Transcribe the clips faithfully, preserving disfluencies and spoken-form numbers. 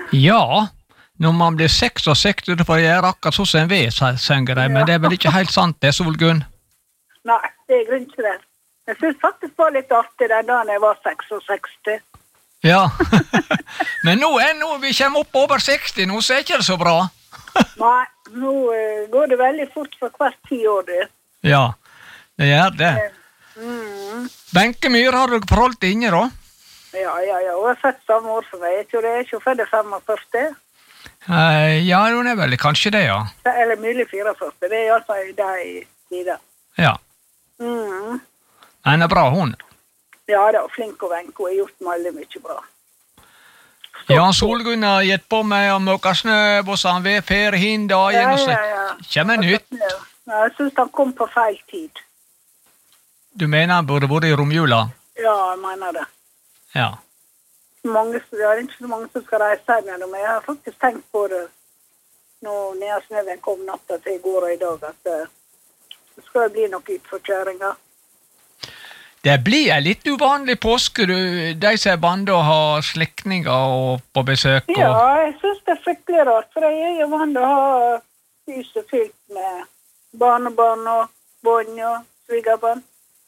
Ja, når man blir seksogseksti, du får gjøre akkurat sånn som en ved, synger de, men det er vel ikke helt sant det, Solgunn? Nei, det er grunn til det. Jeg synes faktisk det var litt artig den dagen jeg var seksogseksti. Ja, men nå er nå vi kommer opp over seksti, nå så er ikke det så bra. Nei, nå uh, går det veldig fort for hvert ti år, det. Ja, det gjør det. Mm. Benke Myhr, har du forhold til Inge da? Ja, ja, ja, hun har sett samme år som meg. Jeg tror det er ikke født femogførti. Uh, ja, hun er vel kanskje det, ja. Eller mulig fireogførti, det er i alle fall de tider. Ja. Mm. Hun er bra, hun. Ja, det er flink og venk, hun har gjort veldig mye bra. Stopp. Ja, Solgunn har gitt på meg og møkka snø, og så han ved fer hin dagen, ja, og så ja, ja. kommer nytt. Ja, jeg synes han kom på feil tid. Du mener han burde vært i romjula? Ja, jeg mener det. Ja. Mange, det er ikke så mange som skal reise her med det, men jeg har faktisk tenkt på det nå når snøven kom natta til i går og i dag, at det skal bli noe utforkjøringer. Det blir en litt uvanlig påske, du, de som er bandet og har slektninger på besøk. Og... Ja, jeg synes det er fryktelig rart, for jeg er jo vant å ha huset fylt med barnebarn og bånd og svigerbarn.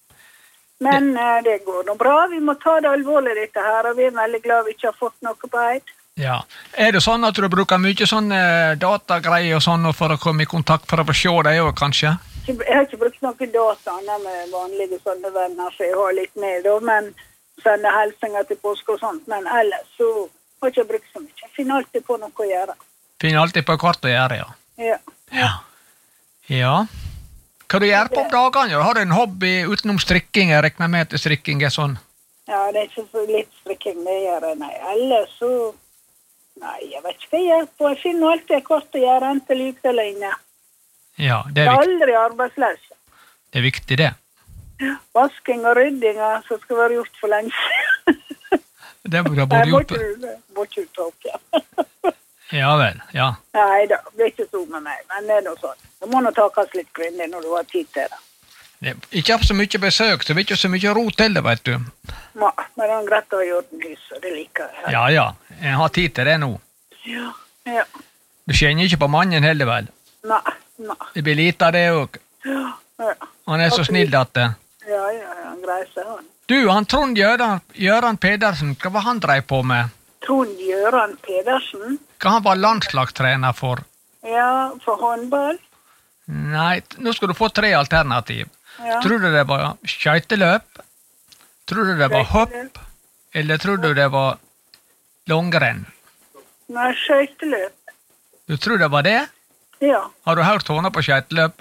Men det... det går nå bra, vi må ta det alvorlig dette her, og vi er veldig glad vi ikke har fått noe på eid. Ja, er det sånn at du bruker mye sånne datagreier og sånn for å komme i kontakt for å få se deg også, kanskje? Jeg har ikke brukt noen data med vanlige sånne venner, så jeg har litt med da, men sende helsinger til påske og sånt, men ellers så har jeg ikke brukt så mye. Jeg finner alltid på noe å gjøre. Finner alltid på kvart å gjøre, ja. Ja. Ja. Ja. Hva du gjør på dagene? Har du en hobby utenom strikking? Jeg regner med at strikking er sånn. Ja, det er ikke så litt strikking det gjør jeg, nei. Ellers så... Nei, jeg vet ikke hva jeg gjør på. Jeg finner alltid kvart å gjøre, enten ute eller inne. Ja, det er viktig. Jeg er aldri arbeidsløs. Det er viktig, det. Vasking og rydding, så skal være gjort for lenge siden. Det burde ha vært gjort. Jeg må ikke uttåke, ja. Ja vel, ja. Nei da, det er ikke så med meg, men det er noe sånn. Du må nå takast litt grundig når du har tid til det. Det ikke har så mye besøk, så det er ikke så mye rot til det, vet du. Ja, men det er greit å ha gjort en lys, og det liker jeg. Ja, ja, jeg har tid til det nå. Ja, ja. Du kjenner ikke på mannen heller, vel? Nei, nei. Det blir lite av det også. Ja, ja. Han er så snill at det. Ja, ja, ja, han greier seg, han. Du, han Trond Gjøran, Gjøran Pedersen, hva var han drev på med? Trond Gjøran Pedersen? Hva han var landslagstrener for? Ja, for håndball. Nei, nå skal du få tre alternativ. Ja. Tror du det var skøyteløp? Tror du det var hopp? Eller tror du det var langrenn? Nei, skøyteløp. Du tror det var det? Ja. Har du hørt henne på skøyteløp?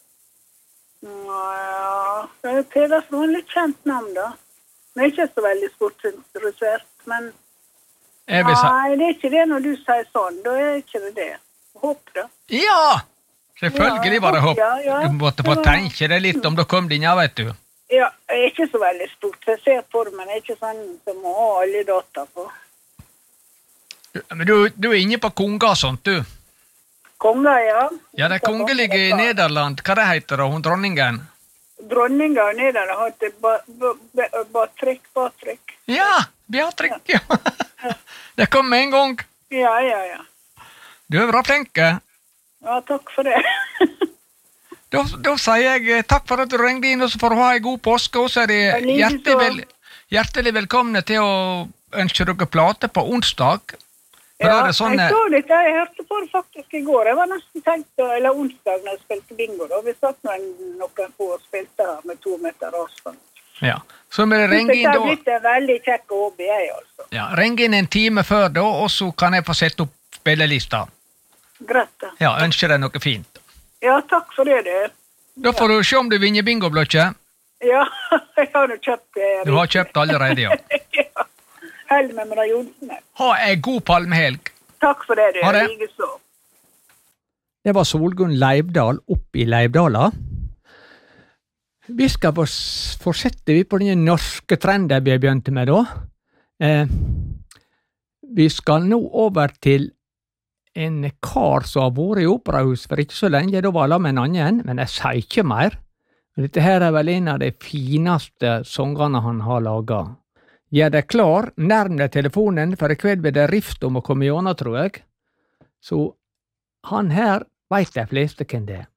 Ja, Pedersen var en litt kjent navn da. Men ikke så veldig sportsinteressert, men... Nei, det er ikke det når du sier sånn, da er ikke det det. Hopp da. Ja! Selvfølgelig var det hopp. Ja, ja. Du måtte få tenke deg litt om du kom din, ja, vet du. Ja, jeg er ikke så veldig stort. Jeg ser på det, men jeg er ikke sånn som må ha alle data på. Men du, du er inne på konga og sånt, du. Konga, ja. Ja, det er kongelige i Nederland. Hva det heter da, hun dronningen? Dronninga i Nederland har det Batrik, Batrik. Ja, Beatrik, ja. Det kom med en gang. Ja, ja, ja. Du er bra flinke. Ja, takk for det. da, da sier jeg takk for at du ringde inn, og så får du ha en god påske, og så er det hjertelig, vel, hjertelig velkomne til å ønske dere plate på onsdag. Ja, det sånn, jeg så litt, jeg hørte på det faktisk i går. Jeg var nesten tenkt, eller onsdag når jeg spilte bingo, da. Vi satt noen, noen på og spilte her med to meter avstand. Ja, så må du ringe inn da. Det er blitt en veldig kjekk hobby, jeg altså. Ja, ring inn en time før da, og så kan jeg få sette opp spillelista. Greit da. Ja, ønsker deg noe fint. Ja, takk for det, det. Da får du se om du vinner bingo-blokket. Ja, jeg har jo kjøpt det. Du har kjøpt allerede, ja. Ja. Held med med Jonsene. Ha en god palmehelg. Takk for det, det. Ha det. Likeså. Det var Solgunn Leivdal opp i Leivdala. Vi skal fortsette vi på den norske trenden vi begynte med da. Eh, vi skal nå over til en kar som har vært i operahus for ikke så lenge, da var han med en annen, men jeg sier ikke mer. Dette her er vel en av de fineste sangene han har laget. Gjør deg klar, nærm deg telefonen, for i kveld blir det rift om å komme gjennom, tror jeg. Så han her veit de fleste hvem det er.